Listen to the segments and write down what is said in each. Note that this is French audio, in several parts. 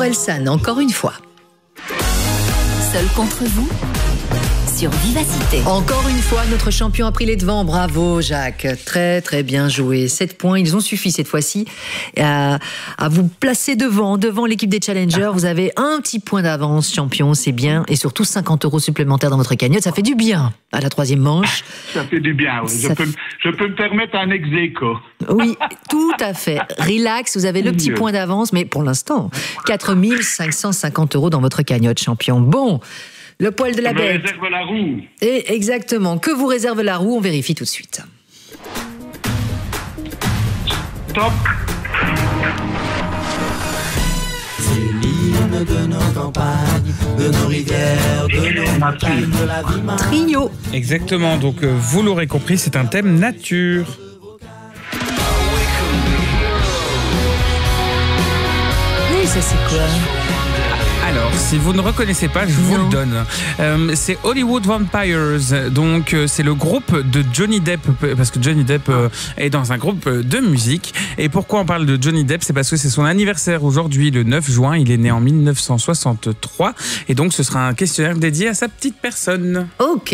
Orelsan, encore une fois. Seul contre vous sur Vivacité. Encore une fois, notre champion a pris les devants. Bravo, Jacques. Très, très bien joué. 7 points. Ils ont suffi cette fois-ci à vous placer devant l'équipe des challengers. Vous avez un petit point d'avance, champion. C'est bien. Et surtout 50 € supplémentaires dans votre cagnotte. Ça fait du bien à la 3e manche. Ça fait du bien, oui. Je peux me permettre un ex-aequo. Oui, tout à fait. Relax, vous avez le petit point d'avance. Mais pour l'instant, 4 550 € dans votre cagnotte, champion. Bon. Le poil de la bête. Que réserve la roue. Et exactement. Que vous réserve la roue? On vérifie tout de suite. Top. C'est l'hymne de nos campagnes, de nos rivières, de nos montagnes, de la vie marine. Trio. Exactement, donc vous l'aurez compris, c'est un thème nature. Oui, ça c'est quoi? Alors, si vous ne reconnaissez pas, je vous le donne. C'est Hollywood Vampires. Donc, c'est le groupe de Johnny Depp, parce que Johnny Depp est dans un groupe de musique. Et pourquoi on parle de Johnny Depp? C'est parce que c'est son anniversaire aujourd'hui, le 9 juin. Il est né en 1963. Et donc, ce sera un questionnaire dédié à sa petite personne. Ok.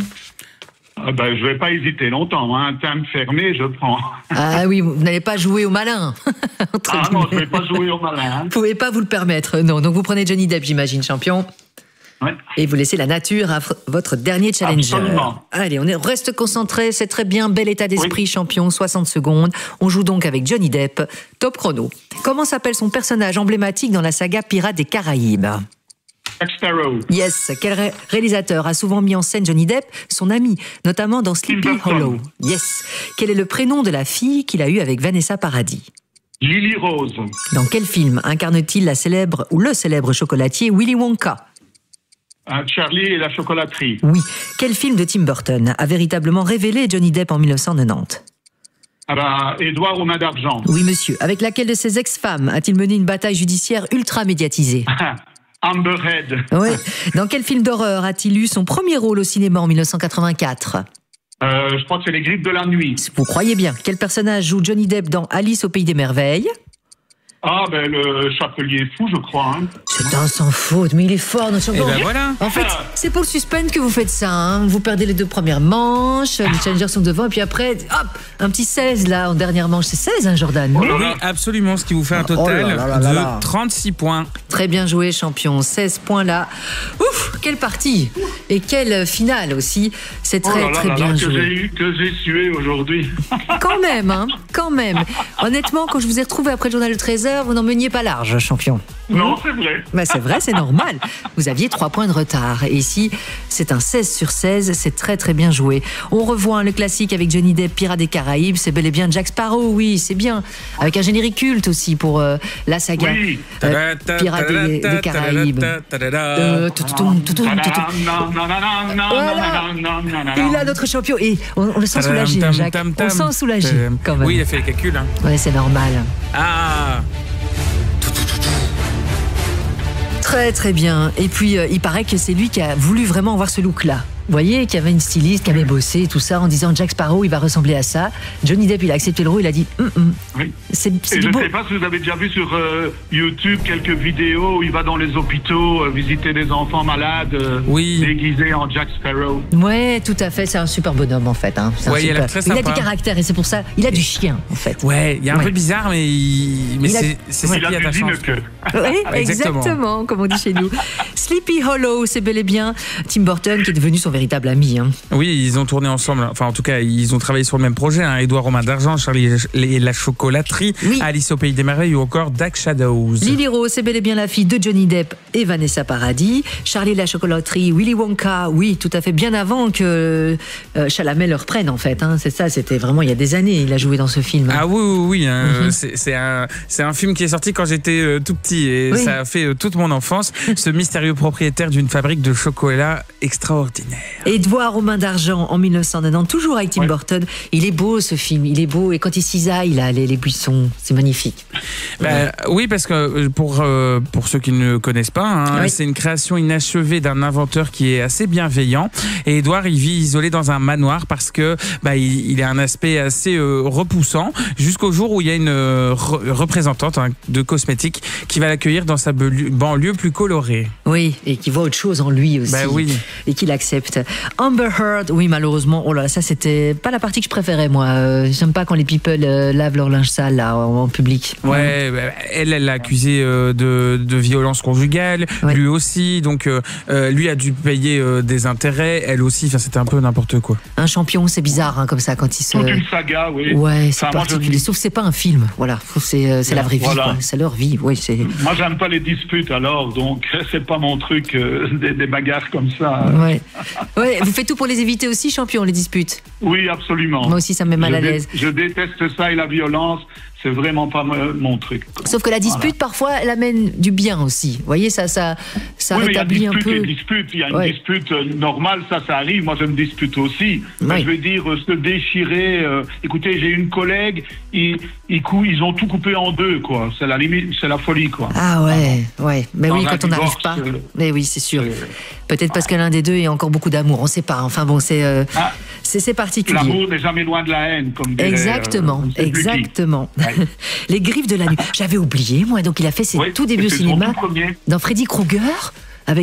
Je vais pas hésiter longtemps. Un thème fermé, je prends. Ah oui, vous n'allez pas jouer au malin. Non, je vais pas jouer au malin. Vous pouvez pas vous le permettre, non. Donc vous prenez Johnny Depp, j'imagine, champion. Ouais. Et vous laissez la nature à votre dernier challenger. Absolument. Allez, on reste concentré, c'est très bien, bel état d'esprit, champion, 60 secondes. On joue donc avec Johnny Depp, top chrono. Comment s'appelle son personnage emblématique dans la saga Pirates des Caraïbes? Jack Sparrow. Yes. Quel réalisateur a souvent mis en scène Johnny Depp, son ami, notamment dans Sleepy Hollow? Yes. Quel est le prénom de la fille qu'il a eue avec Vanessa Paradis? Lily Rose. Dans quel film incarne-t-il le célèbre chocolatier Willy Wonka? Charlie et la chocolaterie. Oui. Quel film de Tim Burton a véritablement révélé Johnny Depp en 1990? Édouard aux mains d'argent. Oui, monsieur. Avec laquelle de ses ex-femmes a-t-il mené une bataille judiciaire ultra médiatisée? Amber Heard. Oui. Dans quel film d'horreur a-t-il eu son premier rôle au cinéma en 1984? Je crois que c'est Les Griffes de la Nuit. Vous croyez bien. Quel personnage joue Johnny Depp dans Alice au Pays des Merveilles? Le chapelier fou, je crois. Hein. C'est un sans faute, mais il est fort, notre champion. Et voilà. En fait, c'est pour le suspense que vous faites ça. Hein. Vous perdez les 2 premières manches, les challengers sont devant, et puis après, hop, un petit 16 là, en dernière manche. C'est 16, hein, Jordan? Oui, absolument, ce qui vous fait un total de 36 points. Très bien joué, champion. 16 points là. Ouf, quelle partie! Et quelle finale aussi. C'est très bien joué. Que j'ai sué aujourd'hui. Quand même, hein, quand même. Honnêtement, quand je vous ai retrouvé après le journal de 13h, vous n'en meniez pas large, champion. Non, c'est vrai. C'est vrai, c'est normal. Vous aviez 3 points de retard. Et ici, c'est un 16 sur 16. C'est très, très bien joué. On revoit le classique avec Johnny Depp, Pirates des Caraïbes. C'est bel et bien Jack Sparrow, oui, c'est bien. Avec un générique culte aussi pour la saga Pirates des Caraïbes. Voilà. Et là, notre champion. Et on le sent soulagé, Jacques. On le sent soulagé, quand même. Oui, il a fait les calculs. Hein. Ouais, c'est normal. Ah! Très très bien. Et puis il paraît que c'est lui qui a voulu vraiment avoir ce look-là. Vous voyez, qu'il y avait une styliste qui avait bossé tout ça en disant Jack Sparrow, il va ressembler à ça. Johnny Depp, il a accepté le rôle, il a dit Oui. C'est je ne sais pas si vous avez déjà vu sur YouTube quelques vidéos où il va dans les hôpitaux visiter des enfants malades déguisés en Jack Sparrow. Ouais, tout à fait, c'est un super bonhomme en fait. Hein. Ouais, il a très sympa. Il a du caractère et c'est pour ça, il a du chien en fait. Ouais, il est un peu bizarre, mais c'est ça qui a ta chance. Oui, exactement, comme on dit chez nous. Sleepy Hollow, c'est bel et bien Tim Burton qui est devenu son véritable ami. Hein. Oui, ils ont tourné ensemble. Enfin, en tout cas, ils ont travaillé sur le même projet. Hein. Édouard aux mains d'argent, Charlie et la chocolaterie, Alice au Pays des Merveilles ou encore Dark Shadows. Lily Rose, c'est bel et bien la fille de Johnny Depp et Vanessa Paradis. Charlie et la chocolaterie, Willy Wonka, oui, tout à fait, bien avant que Chalamet le reprenne en fait. Hein. C'est ça, c'était vraiment il y a des années, il a joué dans ce film. Hein. Ah oui. Hein. C'est un film qui est sorti quand j'étais tout petit et ça a fait toute mon enfance. Ce mystérieux le propriétaire d'une fabrique de chocolat extraordinaire. Édouard aux mains d'argent en 1990, toujours avec Tim Burton. Il est beau ce film, il est beau. Et quand il cisaille, là, les buissons, c'est magnifique. Oui, parce que pour ceux qui ne connaissent pas, c'est une création inachevée d'un inventeur qui est assez bienveillant. Et Édouard, il vit isolé dans un manoir parce que il a un aspect assez repoussant, jusqu'au jour où il y a une représentante de cosmétiques qui va l'accueillir dans sa banlieue plus colorée. Oui, et qui voit autre chose en lui aussi. Et qui l'accepte. Amber Heard, oui, malheureusement, oh là, ça c'était pas la partie que je préférais, moi. J'aime pas quand les people lavent leur linge sale là, en public. Ouais, elle l'a accusé de violence conjugale, lui aussi, donc lui a dû payer des intérêts, elle aussi, c'était un peu n'importe quoi. Un champion, c'est bizarre comme ça quand il se... Toute une saga, oui. Ouais, c'est particulier, sauf que c'est pas un film, voilà, c'est la vraie vie, quoi. C'est leur vie, oui. Moi j'aime pas les disputes alors, donc c'est pas mon truc, des bagarres comme ça. Ouais, vous faites tout pour les éviter aussi, champion, les disputes? Oui, absolument. Moi aussi, ça me met mal à l'aise. Je déteste ça et la violence. C'est vraiment pas mon truc. Sauf que la dispute, parfois, elle amène du bien aussi. Vous voyez, ça rétablit un peu. Il y a une dispute normale, ça arrive. Moi, je me dispute aussi. Mais je veux dire, se déchirer. Écoutez, j'ai une collègue, ils ont tout coupé en deux, quoi. C'est la limite, c'est la folie, quoi. Ah ouais. Mais oui, quand on n'arrive pas. Mais oui, c'est sûr. Peut-être parce que l'un des deux a encore beaucoup d'amour. On ne sait pas. Enfin bon, c'est particulier. L'amour n'est jamais loin de la haine, comme dirait. Exactement. Les griffes de la nuit. J'avais oublié, moi. Donc, il a fait ses tout débuts au cinéma dans Freddy Krueger.